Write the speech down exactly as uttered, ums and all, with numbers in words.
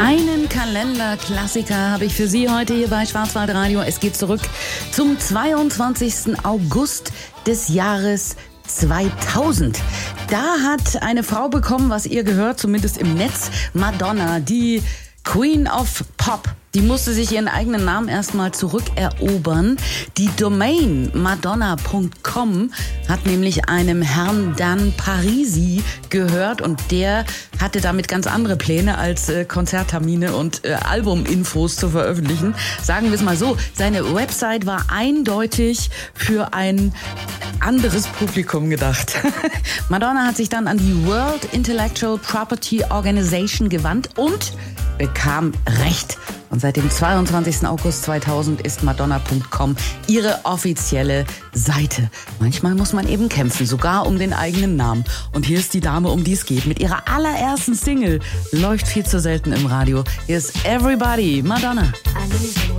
Einen Kalenderklassiker habe ich für Sie heute hier bei Schwarzwaldradio. Es geht zurück zum zweiundzwanzigsten August des Jahres zweitausend. Da hat eine Frau bekommen, was ihr gehört, zumindest im Netz, Madonna, die Queen of Pop. Die musste sich ihren eigenen Namen erstmal zurückerobern. Die Domain madonna punkt com hat nämlich einem Herrn Dan Parisi gehört und der hatte damit ganz andere Pläne als äh, Konzerttermine und äh, Albuminfos zu veröffentlichen. Sagen wir es mal so, seine Website war eindeutig für ein anderes Publikum gedacht. Madonna hat sich dann an die World Intellectual Property Organization gewandt und bekam Recht. Und seit dem zweiundzwanzigsten August zweitausend ist madonna punkt com ihre offizielle Seite. Manchmal muss man eben kämpfen, sogar um den eigenen Namen. Und hier ist die Dame, um die es geht. Mit ihrer allerersten Single läuft viel zu selten im Radio. Hier ist Everybody, Madonna.